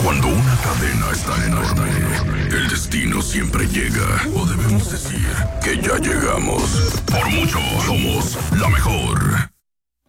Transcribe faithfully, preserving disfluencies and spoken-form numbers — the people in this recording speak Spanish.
Cuando una cadena es tan enorme, el destino siempre llega. O debemos decir que ya llegamos. Por mucho, somos la mejor.